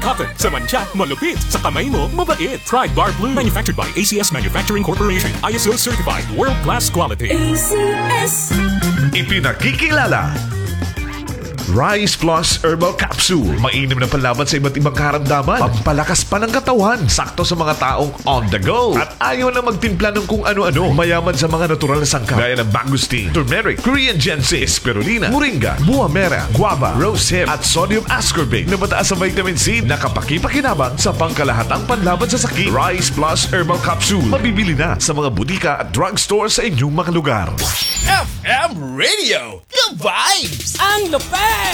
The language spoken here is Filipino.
Cotton, sa mantsa, malupit. Sa kamay mo, mabait. Try Bar Blue. Manufactured by ACS Manufacturing Corporation. ISO certified. World-class quality. ACS. Ipinakikilala Rice Plus Herbal Capsule. Mainam na panlaban sa iba't ibang karamdaman. Pampalakas pa ng katawan. Sakto sa mga taong on the go. At ayaw na magtimpla ng kung ano-ano. Mayaman sa mga natural na sangkap. Gaya ng mangosteen, turmeric, Korean ginseng, spirulina, moringa, buah mera, guava, rose hip, at sodium ascorbate na mataas sa vitamin C na kapakipakinabang sa pangkalahatang panlaban sa sakit. Rice Plus Herbal Capsule. Mabibili na sa mga butika at drugstore sa inyong mga lugar. FM Radio, the vibes! Ang lupet!